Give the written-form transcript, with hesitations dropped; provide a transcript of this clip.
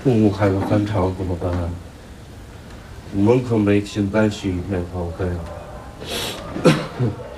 父母还有翻炒怎么办啊？门口没现在洗一片好看。